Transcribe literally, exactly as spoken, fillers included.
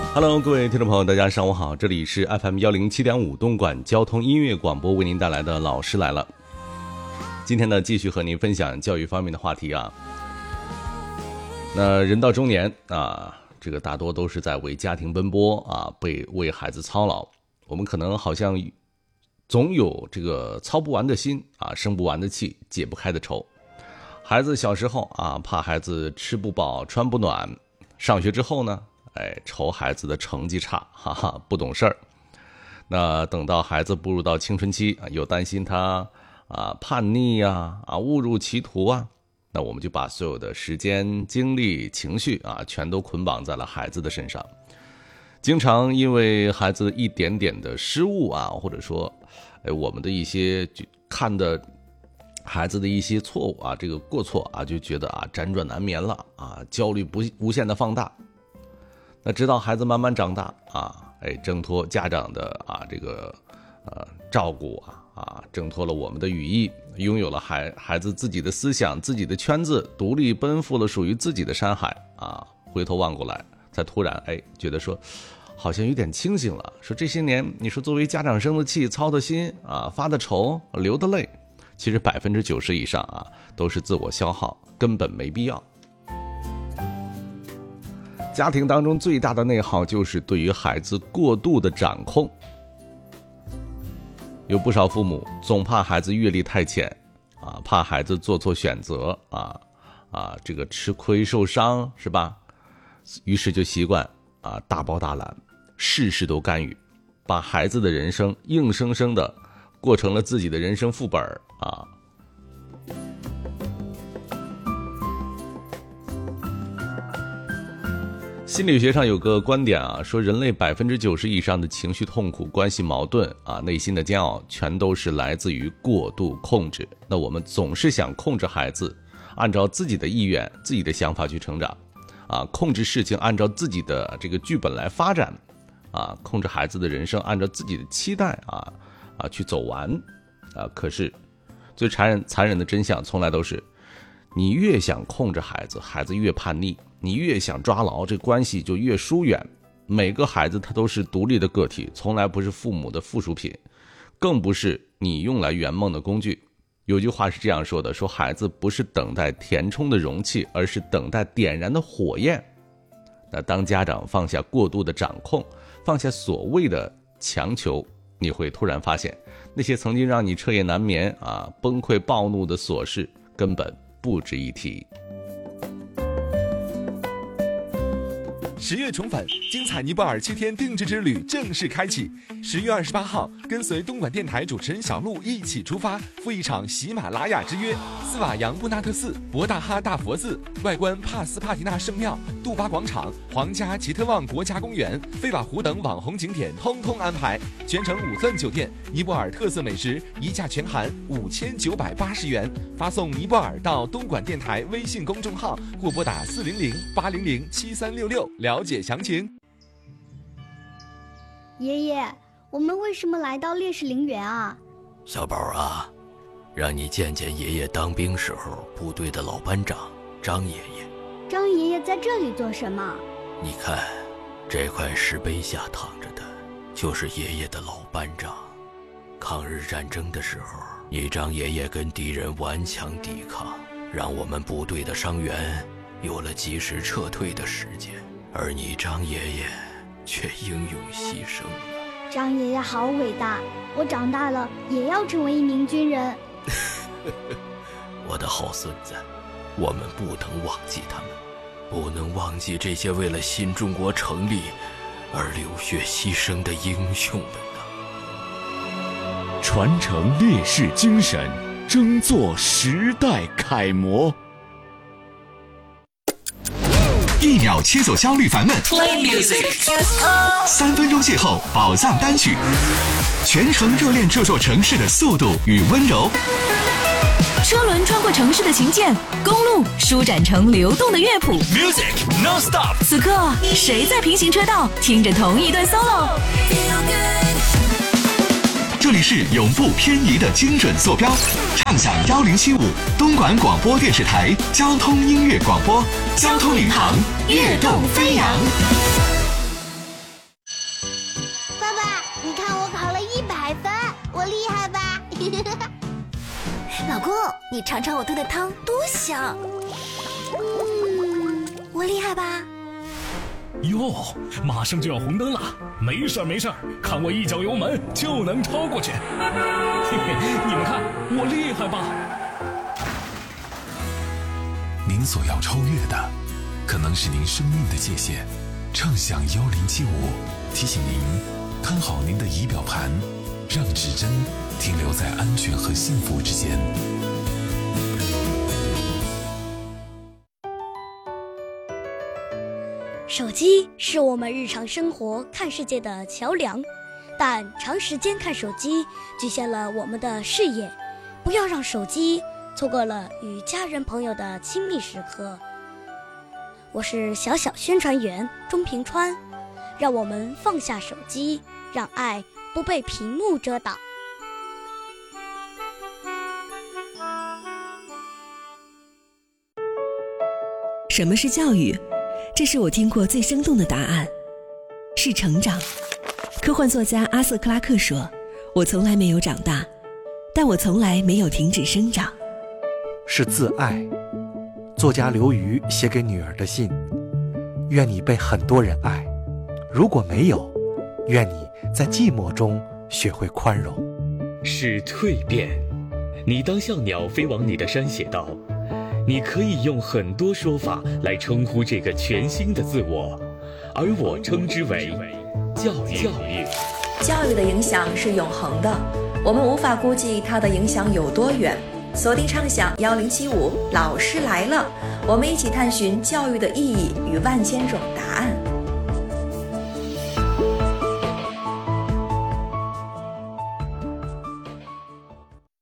Hello， 各位听众朋友，大家上午好，这里是 F M 一零七点五 东莞交通音乐广播为您带来的老师来了。今天呢，继续和您分享教育方面的话题啊。那人到中年啊，这个大多都是在为家庭奔波啊，被为孩子操劳。我们可能好像总有这个操不完的心啊，生不完的气，解不开的愁。孩子小时候啊，怕孩子吃不饱穿不暖，上学之后呢，哎，愁孩子的成绩差，哈哈，不懂事儿。那等到孩子步入到青春期，又担心他啊叛逆呀、啊，啊误入歧途啊，那我们就把所有的时间、精力、情绪啊，全都捆绑在了孩子的身上。经常因为孩子一点点的失误啊，或者说，哎，我们的一些看的孩子的一些错误啊，这个过错啊，就觉得啊辗转难眠了啊，焦虑不无限的放大。那直到孩子慢慢长大啊，哎，挣脱家长的啊这个呃照顾啊啊，挣脱了我们的羽翼，拥有了孩孩子自己的思想、自己的圈子，独立奔赴了属于自己的山海啊。回头望过来，才突然哎觉得说，好像有点清醒了。说这些年，你说作为家长生的气、操的心啊、发的愁、流的泪，其实百分之九十以上啊都是自我消耗，根本没必要。家庭当中最大的内耗就是对于孩子过度的掌控。有不少父母总怕孩子阅历太浅啊，怕孩子做错选择啊啊，这个吃亏受伤是吧？于是就习惯啊大包大揽，事事都干预，把孩子的人生硬生生的过成了自己的人生副本啊。心理学上有个观点啊，说人类百分之九十以上的情绪痛苦、关系矛盾啊、内心的煎熬，全都是来自于过度控制。那我们总是想控制孩子，按照自己的意愿、自己的想法去成长，啊，控制事情按照自己的这个剧本来发展，啊，控制孩子的人生按照自己的期待啊啊去走完，啊，可是最残忍残忍的真相从来都是，你越想控制孩子，孩子越叛逆。你越想抓牢，这关系就越疏远。每个孩子他都是独立的个体，从来不是父母的附属品，更不是你用来圆梦的工具。有句话是这样说的，说孩子不是等待填充的容器，而是等待点燃的火焰。那当家长放下过度的掌控，放下所谓的强求，你会突然发现，那些曾经让你彻夜难眠啊、崩溃暴怒的琐事，根本不值一提。 十月宠粉，精彩尼泊尔七天定制之旅正式开启。十月二十八号，跟随东莞电台主持人小璐一起出发，赴一场喜马拉雅之约。斯瓦扬布纳特寺、博大哈大佛寺、外观帕斯帕提纳圣庙、杜巴广场、皇家吉特旺国家公园、费瓦湖等网红景点通通安排。全程五钻酒店，尼泊尔特色美食一价全含五千九百八十元。发送尼泊尔到东莞电台微信公众号或拨打四零零八零零七三六六了解详情。 爷爷，我们为什么来到烈士陵园啊？ 小宝啊，让你见见爷爷当兵时候部队的老班长张爷爷。 张爷爷在这里做什么？ 你看，这块石碑下躺着的就是爷爷的老班长。抗日战争的时候，你张爷爷跟敌人顽强抵抗，让我们部队的伤员有了及时撤退的时间，而你张爷爷却英勇牺牲了。 张爷爷好伟大，我长大了也要成为一名军人。 我的好孙子，我们不能忘记他们，不能忘记这些为了新中国成立而流血牺牲的英雄们啊！ 传承烈士精神，争做时代楷模。 一秒切走焦虑烦闷， Play music， 三分钟邂逅宝藏单曲，全程热恋这座城市的速度与温柔。 车轮穿过城市的琴键，公路舒展成流动的乐谱。 Music non stop。 此刻，谁在平行车道听着同一段 solo？ 这里是永不偏移的精准坐标，畅享幺零七五东莞广播电视台交通音乐广播，交通领航，跃动飞扬。 你尝尝我炖的汤，多香！嗯，我厉害吧？ 哟，马上就要红灯了，没事儿没事儿，看我一脚油门就能超过去。嘿嘿，你们看我厉害吧？ 您所要超越的，可能是您生命的界限。畅享幺零七五提醒您，看好您的仪表盘，让指针停留在安全和幸福之间。 手机是我们日常生活看世界的桥梁，但长时间看手机局限了我们的视野，不要让手机错过了与家人朋友的亲密时刻。我是小小宣传员钟平川，让我们放下手机，让爱不被屏幕遮挡。 什么是教育？这是我听过最生动的答案，是成长。科幻作家阿瑟·克拉克说，我从来没有长大，但我从来没有停止生长。 是自爱。作家刘瑜写给女儿的信，愿你被很多人爱，如果没有，愿你在寂寞中学会宽容。 是蜕变。你当像鸟飞往你的山写道，你可以用很多说法来称呼这个全新的自我，而我称之为教育。教育教育的影响是永恒的，我们无法估计它的影响有多远。锁定畅享幺零七五，老师来了，我们一起探寻教育的意义与万千种答案。